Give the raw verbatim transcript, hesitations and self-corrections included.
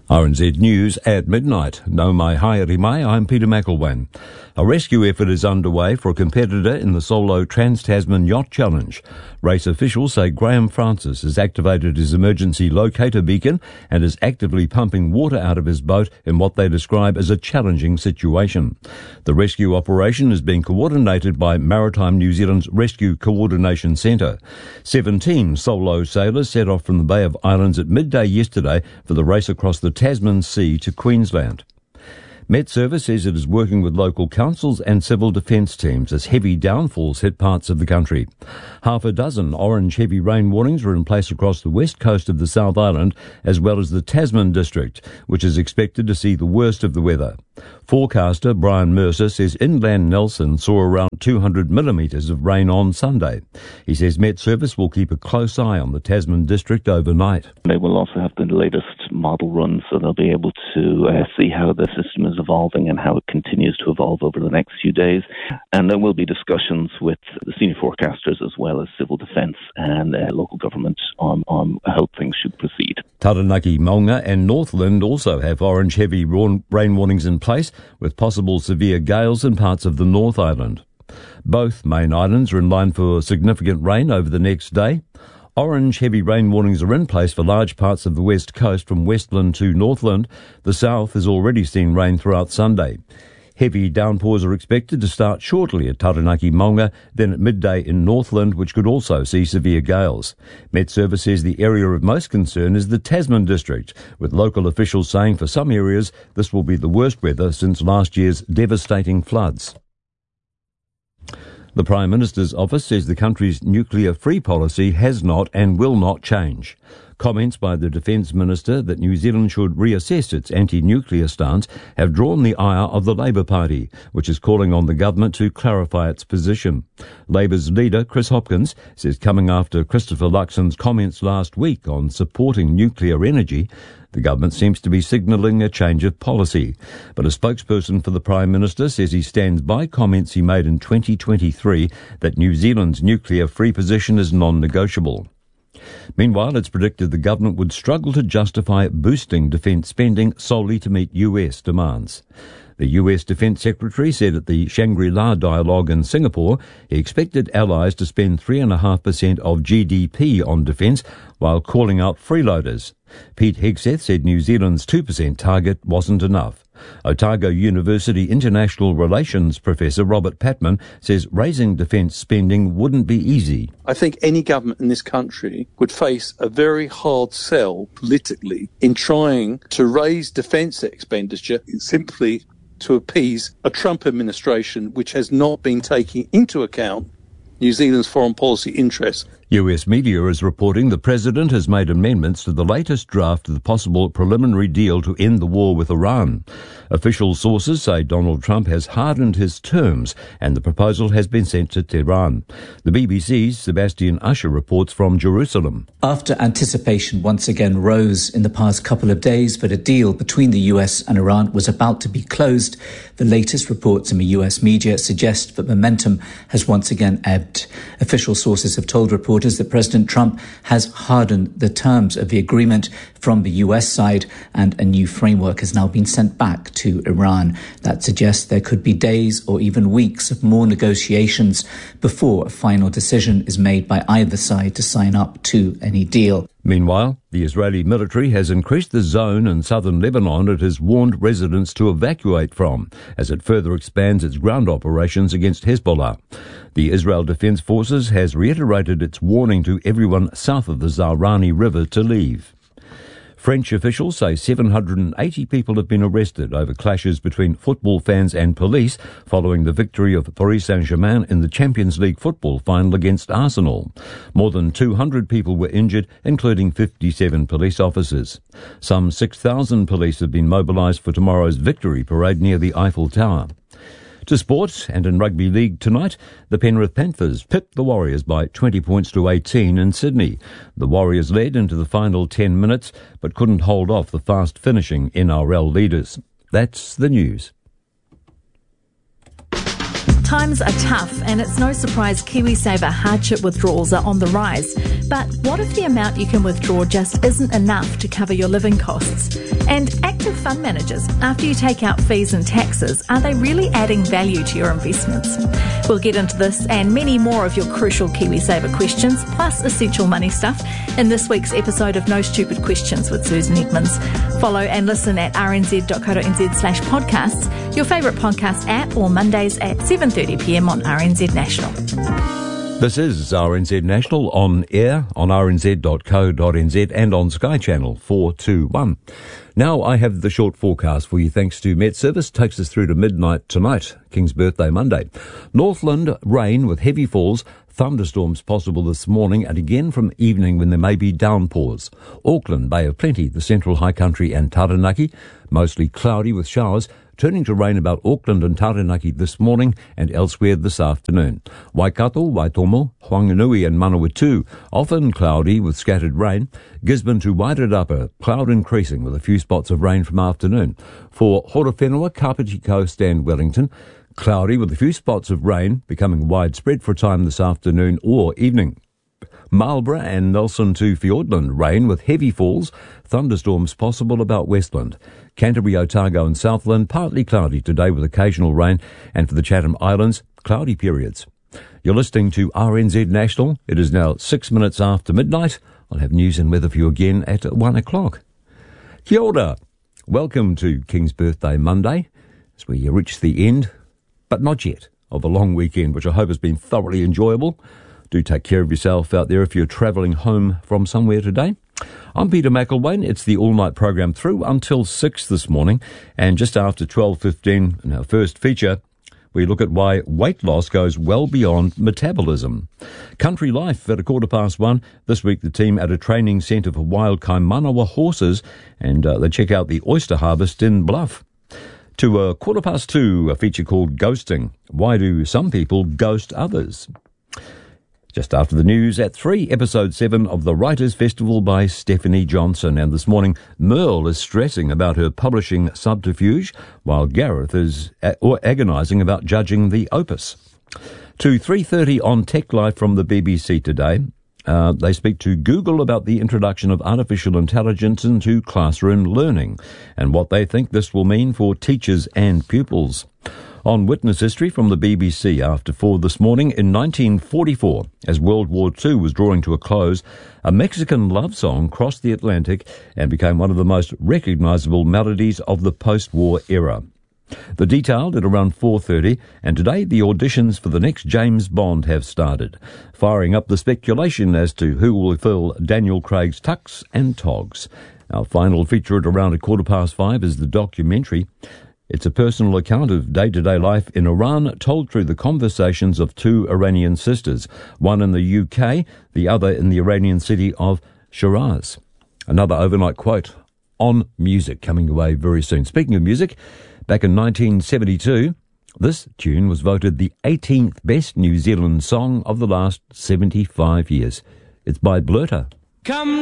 R N Z News at midnight. No mai haere mai, I'm Peter McElwain. A rescue effort is underway for a competitor in the solo Trans-Tasman Yacht Challenge. Race officials say Graham Francis has activated his emergency locator beacon and is actively pumping water out of his boat in what they describe as a challenging situation. The rescue operation is being coordinated by Maritime New Zealand's Rescue Coordination Centre. Seventeen solo sailors set off from the Bay of Islands at midday yesterday for the race across the Tasman Sea to Queensland. Met Service says it is working with local councils and civil defence teams as heavy downfalls hit parts of the country. Half a dozen orange heavy rain warnings are in place across the west coast of the South Island, as well as the Tasman district, which is expected to see the worst of the weather. Forecaster Brian Mercer says inland Nelson saw around two hundred millimetres of rain on Sunday. He says Met Service will keep a close eye on the Tasman district overnight. They will also have the latest model runs, so they'll be able to uh, see how the system is evolving and how it continues to evolve over the next few days. And there will be discussions with the senior forecasters as well as civil defence and uh, local government on, on how things should proceed. Taranaki, Maunga and Northland also have orange heavy rain warnings in place, with possible severe gales in parts of the North Island. Both main islands are in line for significant rain over the next day. Orange heavy rain warnings are in place for large parts of the west coast from Westland to Northland. The south has already seen rain throughout Sunday. Heavy downpours are expected to start shortly at Taranaki, Maunga, then at midday in Northland, which could also see severe gales. Met Service says the area of most concern is the Tasman district, with local officials saying for some areas this will be the worst weather since last year's devastating floods. The Prime Minister's office says the country's nuclear-free policy has not and will not change. Comments by the Defence Minister that New Zealand should reassess its anti-nuclear stance have drawn the ire of the Labour Party, which is calling on the government to clarify its position. Labour's leader, Chris Hopkins, says coming after Christopher Luxon's comments last week on supporting nuclear energy, the government seems to be signalling a change of policy. But a spokesperson for the Prime Minister says he stands by comments he made in twenty twenty-three that New Zealand's nuclear-free position is non-negotiable. Meanwhile, it's predicted the government would struggle to justify boosting defence spending solely to meet U S demands. The U S Defence Secretary said at the Shangri-La dialogue in Singapore he expected allies to spend three point five percent of G D P on defence while calling out freeloaders. Pete Hegseth said New Zealand's two percent target wasn't enough. Otago University International Relations Professor Robert Patman says raising defence spending wouldn't be easy. I think any government in this country would face a very hard sell politically in trying to raise defence expenditure simply to appease a Trump administration which has not been taking into account New Zealand's foreign policy interests. U S media is reporting the President has made amendments to the latest draft of the possible preliminary deal to end the war with Iran. Official sources say Donald Trump has hardened his terms and the proposal has been sent to Tehran. The B B C's Sebastian Usher reports from Jerusalem. After anticipation once again rose in the past couple of days that a deal between the U S and Iran was about to be closed, the latest reports in the U S media suggest that momentum has once again ebbed. Official sources have told reporters that President Trump has hardened the terms of the agreement from the U S side and a new framework has now been sent back to Iran. That suggests there could be days or even weeks of more negotiations before a final decision is made by either side to sign up to any deal. Meanwhile, the Israeli military has increased the zone in southern Lebanon it has warned residents to evacuate from as it further expands its ground operations against Hezbollah. The Israel Defense Forces has reiterated its warning to everyone south of the Zahrani River to leave. French officials say seven hundred eighty people have been arrested over clashes between football fans and police following the victory of Paris Saint-Germain in the Champions League football final against Arsenal. More than two hundred people were injured, including fifty-seven police officers. Some six thousand police have been mobilised for tomorrow's victory parade near the Eiffel Tower. To sport, and in rugby league tonight, the Penrith Panthers pipped the Warriors by twenty points to eighteen in Sydney. The Warriors led into the final ten minutes, but couldn't hold off the fast-finishing N R L leaders. That's the news. Times are tough, and it's no surprise KiwiSaver hardship withdrawals are on the rise. But what if the amount you can withdraw just isn't enough to cover your living costs? And active fund managers, after you take out fees and taxes, are they really adding value to your investments? We'll get into this and many more of your crucial KiwiSaver questions, plus essential money stuff, in this week's episode of No Stupid Questions with Susan Edmonds. Follow and listen at rnz.co.nz slash podcasts, your favourite podcast app, or Mondays at seven thirty p m on R N Z National. This is R N Z National on air on r n z dot co dot n z and on Sky Channel four two one. Now I have the short forecast for you thanks to Met Service. Takes us through to midnight tonight, King's Birthday Monday. Northland, rain with heavy falls. Thunderstorms possible this morning and again from evening when there may be downpours. Auckland, Bay of Plenty, the Central High Country and Taranaki, mostly cloudy with showers, turning to rain about Auckland and Taranaki this morning and elsewhere this afternoon. Waikato, Waitomo, Whanganui and Manawatu, often cloudy with scattered rain. Gisborne to Wairarapa, cloud increasing with a few spots of rain from afternoon. For Horowhenua, Kapiti Coast and Wellington, cloudy with a few spots of rain becoming widespread for a time this afternoon or evening. Marlborough and Nelson to Fiordland, rain with heavy falls, thunderstorms possible about Westland. Canterbury, Otago and Southland, partly cloudy today with occasional rain, and for the Chatham Islands, cloudy periods. You're listening to R N Z National. It is now six minutes after midnight. I'll have news and weather for you again at one o'clock. Kia ora. Welcome to King's Birthday Monday, as we reach the end, but not yet, of a long weekend, which I hope has been thoroughly enjoyable. Do take care of yourself out there if you're travelling home from somewhere today. I'm Peter McElwain. It's the all-night program through until six this morning, and just after twelve fifteen, in our first feature, we look at why weight loss goes well beyond metabolism. Country Life at a quarter past one. This week, the team at a training centre for wild Kaimanawa horses, and uh, they check out the oyster harvest in Bluff. To a quarter past two, a feature called Ghosting. Why do some people ghost others? Just after the news at three, episode seven of the Writers' Festival by Stephanie Johnson. And this morning, Merle is stressing about her publishing subterfuge, while Gareth is a- or agonising about judging the opus. To three thirty on Tech Life from the B B C today. Uh, they speak to Google about the introduction of artificial intelligence into classroom learning and what they think this will mean for teachers and pupils. On Witness History from the B B C after four this morning, in nineteen forty-four, as World War Two was drawing to a close, a Mexican love song crossed the Atlantic and became one of the most recognisable melodies of the post-war era. The Detailed at around four thirty, and today the auditions for the next James Bond have started, firing up the speculation as to who will fill Daniel Craig's tux and togs. Our final feature at around a quarter past five is the documentary. It's a personal account of day-to-day life in Iran, told through the conversations of two Iranian sisters, one in the U K, the other in the Iranian city of Shiraz. Another overnight quote on music coming away very soon. Speaking of music, back in nineteen seventy-two, this tune was voted the eighteenth best New Zealand song of the last seventy-five years. It's by Blurter. Come